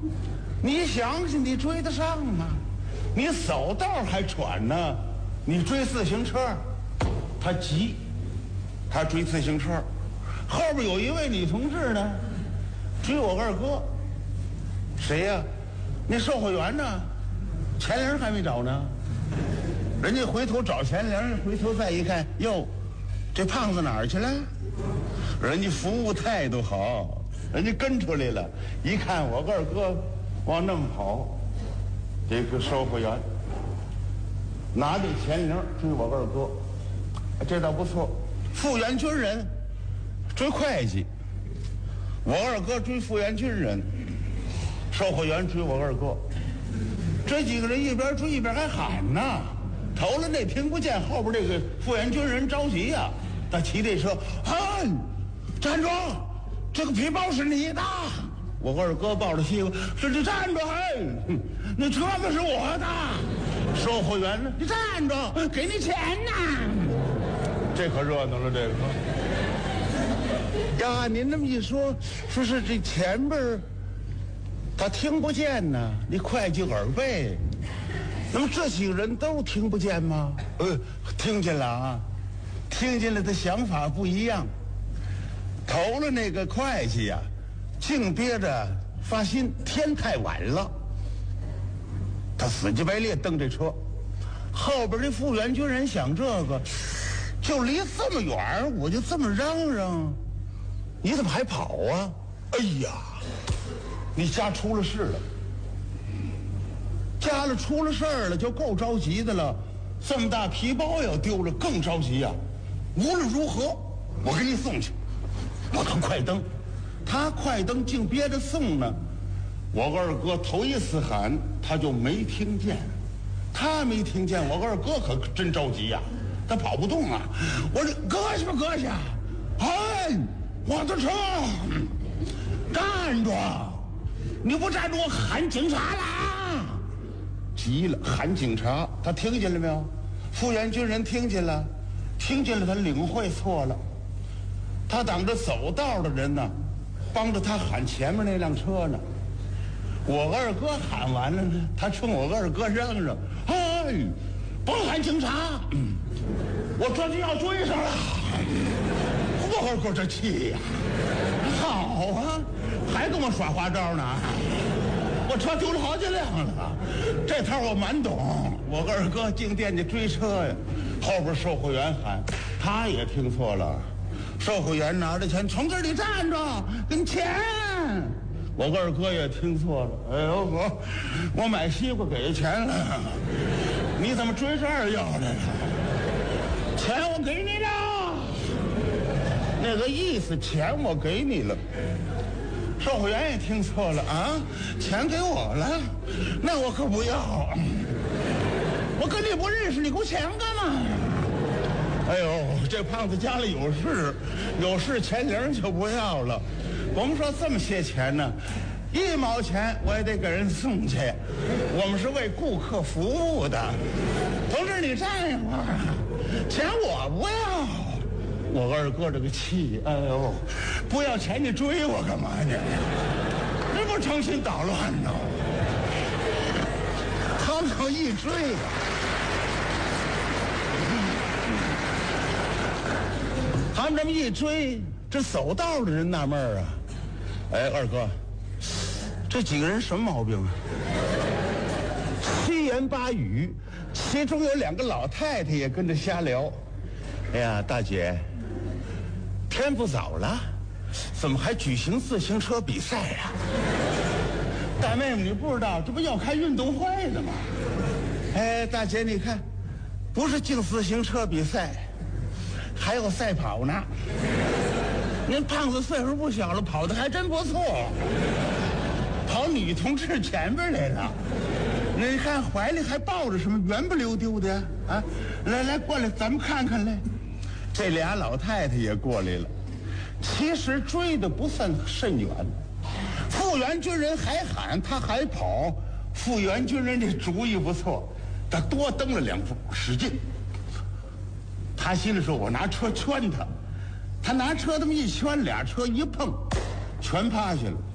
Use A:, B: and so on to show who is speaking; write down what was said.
A: 你相信你追得上吗？你走道还喘呢，你追自行车，他急，他追自行车，后边有一位女同志呢，追我二哥。谁呀？那售货员呢？钱铃还没找呢。人家回头找钱铃，回头再一看，哟，这胖子哪儿去了？人家服务态度好，人家跟出来了，一看我二哥往那么跑，这个售货员拿着钱铃追我二哥，这倒不错。复员军人追会计，我二哥追复员军人，售货员追我二哥。这几个人一边追一边还喊呢，头了那听不见，后边这个复员军人着急呀，他骑这车，嘿，站住！这个皮包是你的。我二哥抱着屁股，说你站住！嘿，那车子是我的。售货员呢？你站住，给你钱呢。这可热闹了，这个。呀，您这么一说，说是这前边他听不见呢，你会计耳背。那么这几个人都听不见吗？听见了啊，听见了，的想法不一样。投了那个会计呀，净憋着发心，天太晚了，他死乞白赖蹬这车。后边这复员军人想这个，就离这么远，我就这么嚷嚷，你怎么还跑啊？哎呀，你家出了事了，家里出了事儿了，就够着急的了。这么大皮包要丢了，更着急呀。无论如何，我给你送去。我等快登，他快登竟憋着送呢。我二哥头一次喊，他就没听见，他没听见，我二哥可真着急呀，他跑不动啊。我说搁下吧，搁下！哎，我的车，站住！你不站住，我喊警察了啊！急了，喊警察，他听见了没有？复员军人听见了，听见了，他领会错了。他挡着走道的人呢，帮着他喊前面那辆车呢。我二哥喊完了呢，他冲我二哥嚷嚷：“哎，甭喊警察，我这就要追上了。”我二哥这气呀，好啊，还跟我耍花招呢。我车丢了好几辆了，这套我蛮懂。我二哥进店去追车呀，后边售货员喊，他也听错了。售货员拿着钱，从这里站着，给你钱。我二哥也听错了。哎呦，我买西瓜给钱了，你怎么追这儿要来了？钱我给你了，那个意思，钱我给你了。售货员也听错了啊，钱给我了，那我可不要。我跟你不认识，你给我钱干嘛？哎呦，这胖子家里有事钱零就不要了。我们说这么些钱呢，1毛钱我也得给人送去，我们是为顾客服务的。同志，你站一会儿，钱我不要。我二哥这个气，哎呦，不要钱你追我干嘛呢？这不成心捣乱呢？他们要一追呀，他们这么一追，这走道的人纳闷啊。哎，二哥，这几个人什么毛病啊？7言8语，其中有2个老太太也跟着瞎聊。哎呀，大姐，天不早了，怎么还举行自行车比赛呀？大妹妹，你不知道这不要开运动会的吗？哎，大姐，你看，不是净自行车比赛，还有赛跑呢。您胖子岁数不小了，跑得还真不错，跑女同志前边来了。你看怀里还抱着什么，圆不溜丢的啊！来，过来，咱们看看来。这俩老太太也过来了，其实追的不算甚远。复员军人还喊，他还跑。复员军人这主意不错，他多蹬了2步，使劲。他心里说：“我拿车圈他。”他拿车这么一圈，俩车一碰，全趴下了。